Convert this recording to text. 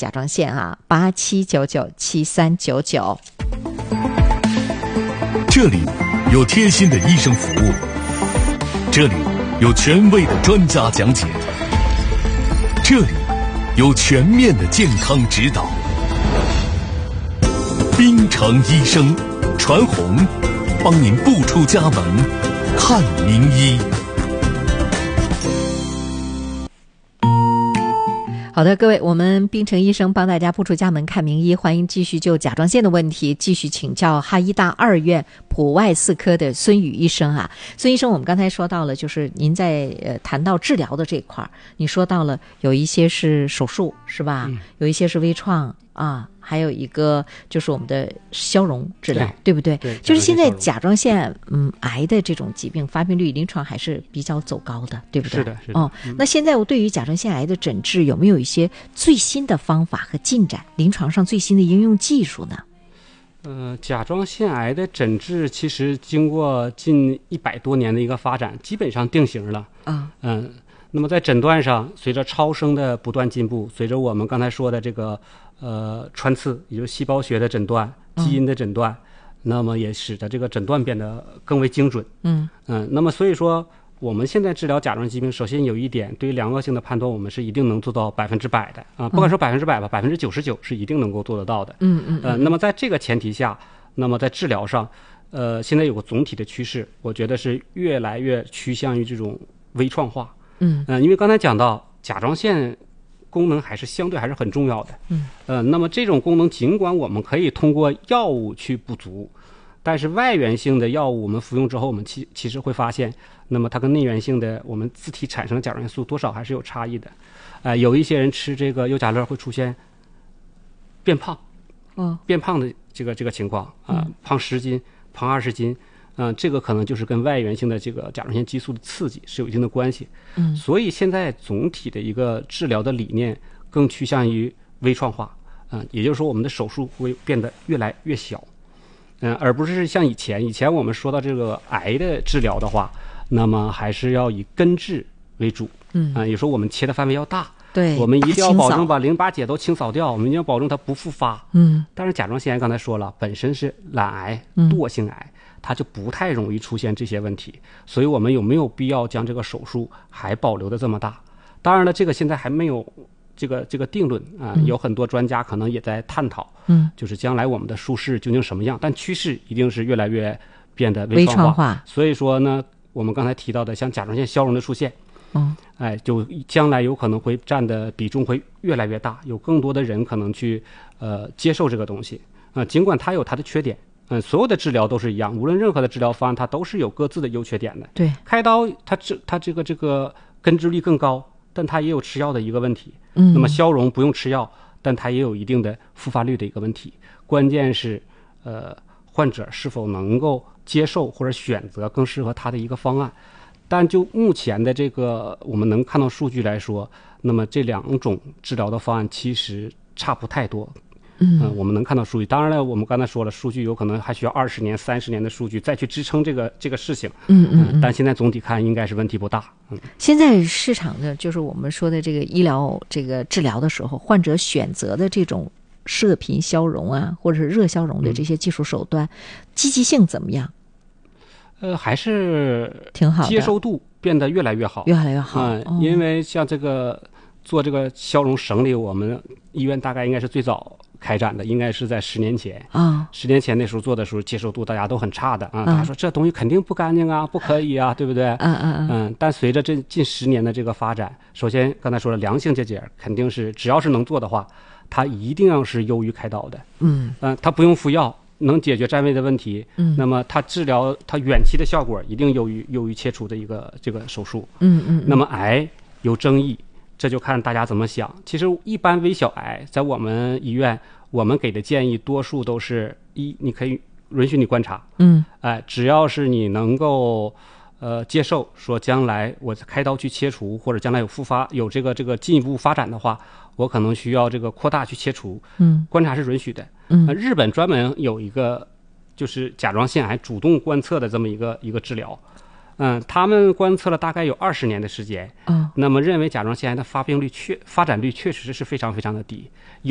甲状腺啊，87997399。 这里有贴心的医生服务，这里有权威的专家讲解，这里有全面的健康指导。滨城医生传红，帮您不出家门看名医。 好的，各位，我们滨城医生帮大家不出家门看名医，欢迎继续就甲状腺的问题继续请教哈医大2院普外4科的孙宇医生啊。孙医生，我们刚才说到了，就是您在谈到治疗的这一块，你说到了有一些是手术是吧？有一些是微创啊，还有一个就是我们的消融治疗， 对不对？ 对， 就是现在甲状腺癌的这种疾病发病率临床还是比较走高的，对不对？ 是的，是的。 那现在我对于甲状腺癌的诊治有没有一些最新的方法和进展？临床上最新的应用技术呢？ 甲状腺癌的诊治其实经过近100多年的一个发展，基本上定型了。那么在诊断上，随着超声的不断进步，随着我们刚才说的这个穿刺，也就是细胞学的诊断、基因的诊断，那么也使得这个诊断变得更为精准。那么所以说，我们现在治疗甲状腺疾病，首先有一点，对于良恶性的判断，我们是一定能做到100%的啊，不敢说100%吧，99%是一定能够做得到的。那么在这个前提下，那么在治疗上，现在有个总体的趋势，我觉得是越来越趋向于这种微创化。因为刚才讲到甲状腺功能还是相对还是很重要的。那么这种功能尽管我们可以通过药物去补足，但是外源性的药物我们服用之后，我们其实会发现，那么它跟内源性的我们自体产生的甲状腺素多少还是有差异的。有一些人吃这个优甲乐会出现变胖，变胖的这个情况啊，胖10斤、胖20斤。这个可能就是跟外源性的这个甲状腺激素的刺激是有一定的关系。所以现在总体的一个治疗的理念更趋向于微创化。也就是说我们的手术会变得越来越小。而不是像以前我们说到这个癌的治疗的话，那么还是要以根治为主。有时候我们切的范围要大。 对， 我们一定要保证把淋巴结都清扫掉，我们一定要保证它不复发。但是甲状腺癌刚才说了，本身是懒癌、惰性癌，它就不太容易出现这些问题，所以我们有没有必要将这个手术还保留的这么大？当然了，这个现在还没有这个定论啊，有很多专家可能也在探讨，就是将来我们的术式究竟什么样，但趋势一定是越来越变得微创化。所以说呢，我们刚才提到的像甲状腺消融的出现，就将来有可能会占的比重会越来越大，有更多的人可能去接受这个东西尽管它有它的缺点。所有的治疗都是一样，无论任何的治疗方案，它都是有各自的优缺点的。 对， 开刀它这个根治率更高，但它也有吃药的一个问题。那么消融不用吃药，但它也有一定的复发率的一个问题。关键是患者是否能够接受或者选择更适合他的一个方案。但就目前的这个我们能看到数据来说，那么这2种治疗的方案其实差不太多。我们能看到数据，当然了，我们刚才说了，数据有可能还需要20年、30年的数据再去支撑这个事情。但现在总体看应该是问题不大。 现在市场的就是我们说的这个医疗这个治疗的时候，患者选择的这种射频消融啊，或者是热消融的这些技术手段，积极性怎么样？ 还是挺好的， 接受度变得越来越好， 越来越好。 因为像这个做这个消融省里，我们医院大概应该是最早开展的，应该是在10年前10年前那时候做的时候，接受度大家都很差的大家说这东西肯定不干净啊，不可以啊，对不对？但随着这近10年的这个发展，首先刚才说了，良性结节肯定是只要是能做的话，它一定要是优于开刀的。它不用服药，能解决占位的问题。那么它治疗它远期的效果一定优于切除的一个这个手术。那么癌有争议，这就看大家怎么想。其实一般微小癌在我们医院，我们给的建议多数都是你可以允许你观察。只要是你能够接受说将来我开刀去切除，或者将来有复发有这个进一步发展的话，我可能需要这个扩大去切除。观察是允许的。日本专门有一个就是甲状腺癌主动观测的这么一个治疗。他们观测了大概有20年的时间。那么认为甲状腺癌的发展率确实是非常非常的低。